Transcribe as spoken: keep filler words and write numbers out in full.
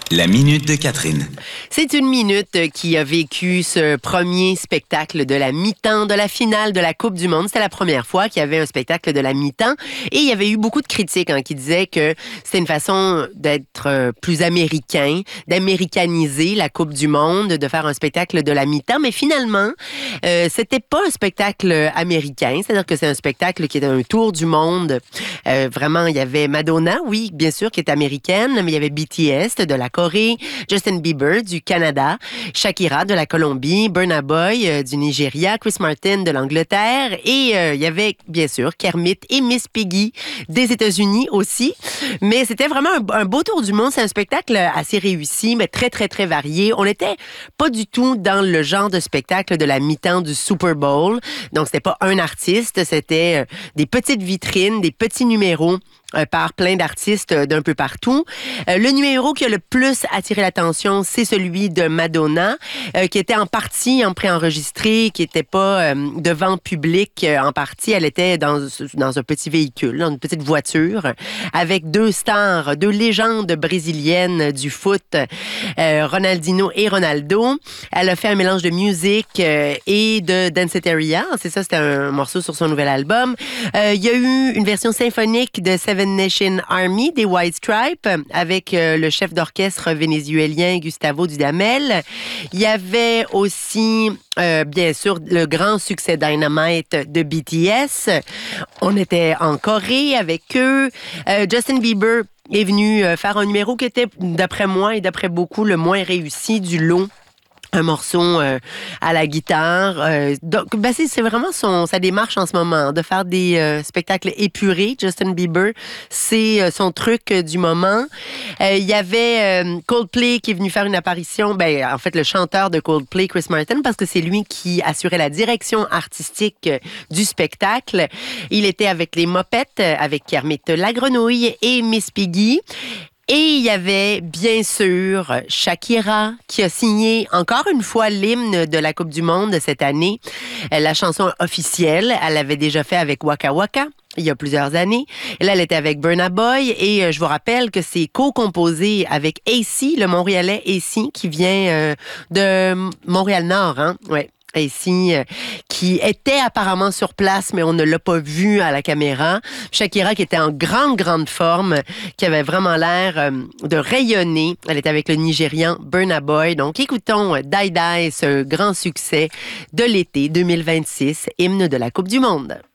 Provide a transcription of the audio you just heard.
La minute de Catherine. C'est une minute qui a vécu ce premier spectacle de la mi-temps de la finale de la Coupe du Monde. C'était la première fois qu'il y avait un spectacle de la mi-temps. Et il y avait eu beaucoup de critiques hein, qui disaient que c'était une façon d'être euh, plus américain, d'américaniser la Coupe du Monde, de faire un spectacle de la mi-temps. Mais finalement, euh, c'était pas un spectacle américain. C'est-à-dire que c'est un spectacle qui est un tour du monde. Euh, vraiment, il y avait Madonna, oui, bien sûr, qui est américaine, mais il y avait B T S de la Corée, Justin Bieber du Canada, Shakira de la Colombie, Burna Boy euh, du Nigeria, Chris Martin de l'Angleterre et euh, il y avait bien sûr Kermit et Miss Piggy des États-Unis aussi. Mais c'était vraiment un, un beau tour du monde. C'est un spectacle assez réussi, mais très, très, très varié. On n'était pas du tout dans le genre de spectacle de la mi-temps du Super Bowl. Donc, c'était pas un artiste, c'était euh, des petites vitrines, des petits numéros euh, par plein d'artistes euh, d'un peu partout. Euh, le numéro qui a le plus attiré l'attention, c'est celui de Madonna, euh, qui était en partie en préenregistré, qui n'était pas euh, devant public euh, en partie. Elle était dans, dans un petit véhicule, dans une petite voiture, avec deux stars, deux légendes brésiliennes du foot, euh, Ronaldinho et Ronaldo. Elle a fait un mélange de musique euh, et de Danceteria. C'est ça, c'était un morceau sur son nouvel album. Euh, il y a eu une version symphonique de Seven Nation Army des White Stripes avec euh, le chef d'orchestre vénézuélien Gustavo Dudamel. Il y avait aussi, euh, bien sûr, le grand succès Dynamite de B T S. On était en Corée avec eux. Euh, Justin Bieber est venu euh, faire un numéro qui était, d'après moi et d'après beaucoup, le moins réussi du lot. Un morceau euh, à la guitare. Euh, donc, ben c'est, c'est vraiment son, sa démarche en ce moment, de faire des euh, spectacles épurés. Justin Bieber, c'est euh, son truc euh, du moment. Euh, Il y avait euh, Coldplay qui est venu faire une apparition, ben, en fait, le chanteur de Coldplay, Chris Martin, parce que c'est lui qui assurait la direction artistique euh, du spectacle. Il était avec les Mopettes, avec Kermit la Grenouille et Miss Piggy. Et il y avait, bien sûr, Shakira, qui a signé encore une fois l'hymne de la Coupe du Monde cette année. La chanson officielle, elle l'avait déjà fait avec Waka Waka il y a plusieurs années. Et là, elle était avec Burna Boy. Et euh, je vous rappelle que c'est co-composé avec A C, le Montréalais A C, qui vient euh, de Montréal-Nord, hein? Ouais. Ici, euh, qui était apparemment sur place, mais on ne l'a pas vu à la caméra. Shakira, qui était en grande, grande forme, qui avait vraiment l'air euh, de rayonner. Elle était avec le Nigérian Burna Boy. Donc, écoutons Die Die, ce grand succès de l'été deux mille vingt-six, hymne de la Coupe du Monde.